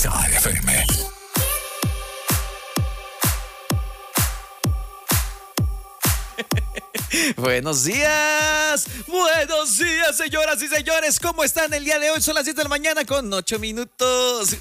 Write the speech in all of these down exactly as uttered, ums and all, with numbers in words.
Exa F M. Buenos días, buenos días, señoras y señores. ¿Cómo están el día de hoy? Son las diez de la mañana con ocho minutos.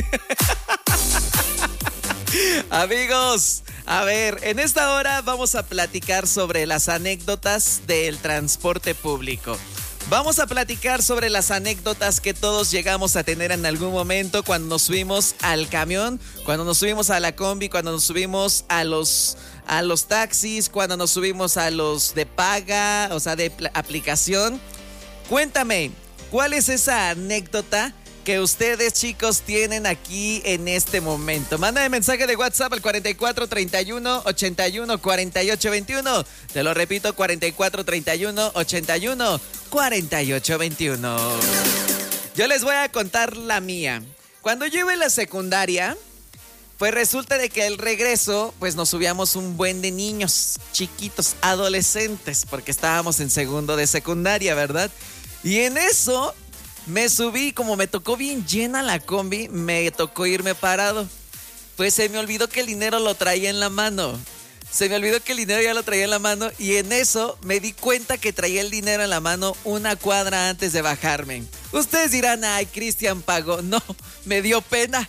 Amigos, a ver, en esta hora vamos a platicar sobre las anécdotas del transporte público. Vamos a platicar sobre las anécdotas que todos llegamos a tener en algún momento cuando nos subimos al camión, cuando nos subimos a la combi, cuando nos subimos a los, a los taxis, cuando nos subimos a los de paga, o sea, de pl- aplicación. Cuéntame, ¿cuál es esa anécdota que ustedes, chicos, tienen aquí en este momento? Mándame mensaje de WhatsApp al cuarenta y cuatro, treinta y uno, ochenta y uno, cuarenta y ocho veintiuno. Te lo repito, cuarenta y cuatro, treinta y uno, ochenta y uno, cuarenta y ocho veintiuno. Yo les voy a contar la mía. Cuando yo iba en la secundaria, pues resulta de que al regreso, pues nos subíamos un buen de niños, chiquitos, adolescentes, porque estábamos en segundo de secundaria, ¿verdad? Y en eso me subí, como me tocó bien llena la combi, me tocó irme parado. Pues se me olvidó que el dinero lo traía en la mano. Se me olvidó que el dinero ya lo traía en la mano y en eso me di cuenta que traía el dinero en la mano una cuadra antes de bajarme. Ustedes dirán, ay, Cristian pagó. No, me dio pena.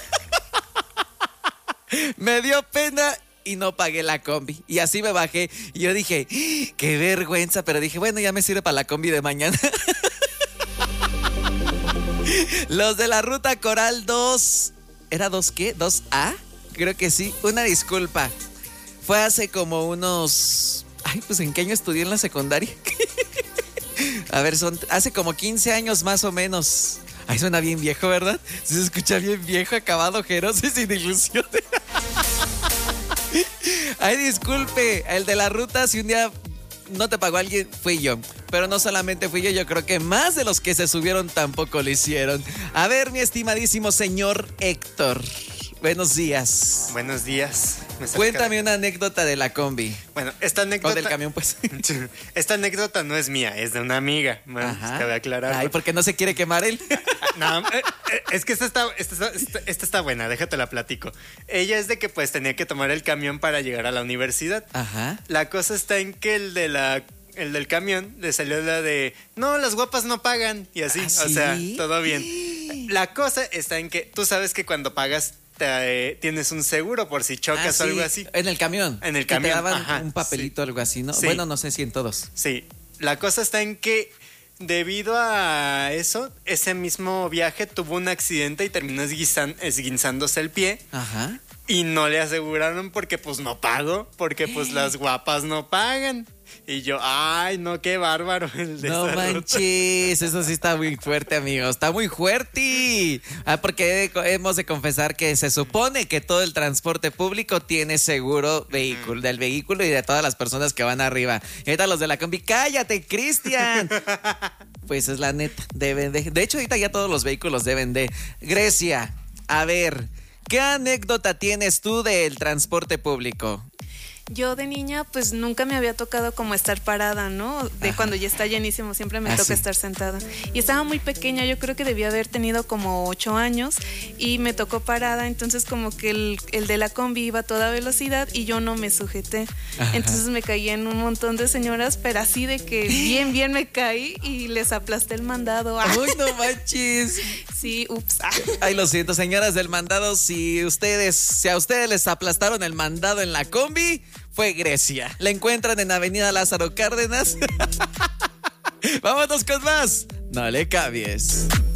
Me dio pena y no pagué la combi. Y así me bajé. Y yo dije, qué vergüenza. Pero dije, bueno, ya me sirve para la combi de mañana. Los de la ruta Coral dos, ¿era dos qué? ¿dos A? Creo que sí, una disculpa. Fue hace como unos... Ay, pues ¿en qué año estudié en la secundaria? A ver, son hace como quince años más o menos. Ay, suena bien viejo, ¿verdad? Se escucha bien viejo, acabado, ojeroso y sin ilusiones. Ay, disculpe, el de la ruta, si un día no te pagó alguien, fui yo. Pero no solamente fui yo, yo creo que más de los que se subieron tampoco lo hicieron. A ver, mi estimadísimo señor Héctor, buenos días. Buenos días. Cuéntame una anécdota de la combi. Bueno, esta anécdota... O del camión, pues. Esta anécdota no es mía, es de una amiga. Bueno, cabe aclarar. Ay, ¿por qué no se quiere quemar él? No, eh, eh, es que esta está, esta, está, esta, esta está buena, déjate la platico. Ella es de que pues tenía que tomar el camión para llegar a la universidad. Ajá. La cosa está en que el de la... El del camión le salió la de no, las guapas no pagan y así, ¿Ah, o sí? sea, todo bien. La cosa está en que tú sabes que cuando pagas te, eh, tienes un seguro por si chocas Ah, o sí. algo así. En el camión. En el que camión, te daban ajá, un papelito o sí. algo así, ¿no? Sí. Bueno, no sé si en todos. Sí, la cosa está en que debido a eso, ese mismo viaje tuvo un accidente y terminó esguinzan- esguinzándose el pie. Ajá. Y no le aseguraron porque pues no pagó, porque pues las guapas no pagan. Y yo, ay, no, qué bárbaro el de No esa manches, ruta. eso sí está muy fuerte, amigos. Está muy fuerte. Ah, porque hemos de confesar que se supone que todo el transporte público tiene seguro vehículo, del vehículo y de todas las personas que van arriba. Y ahorita los de la combi, cállate, Cristian. Pues es la neta, deben de. De hecho, ahorita ya todos los vehículos deben de. Grecia, a ver, ¿qué anécdota tienes tú del transporte público? Yo de niña pues nunca me había tocado como estar parada, ¿no? De Ajá. Cuando ya está llenísimo, siempre me Ah, toca sí. estar sentada. Y estaba muy pequeña, yo creo que debía haber tenido como ocho años y me tocó parada, entonces como que el, el de la combi iba a toda velocidad y yo no me sujeté. Ajá. Entonces me caí en un montón de señoras, pero así de que bien, bien me caí y les aplasté el mandado. ¡Uy, no manches! Sí, ups. Ay, lo siento, señoras del mandado, si ustedes, si a ustedes les aplastaron el mandado en la combi, fue Grecia. La encuentran en Avenida Lázaro Cárdenas. Vámonos con más. No le cambies.